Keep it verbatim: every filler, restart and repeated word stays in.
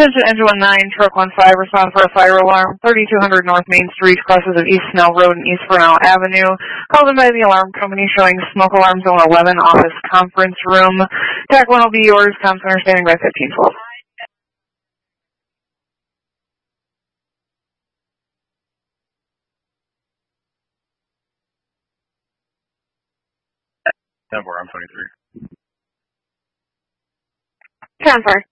Attention engine one nine, truck one five, respond for a fire alarm, thirty-two hundred North Main Street, crosses of East Snell Road and East Fresno Avenue. Called in by the alarm company showing smoke alarm zone eleven, office conference room. T A C one will be yours, com center standing by fifteen twelve. ten four, I'm twenty-three. ten four.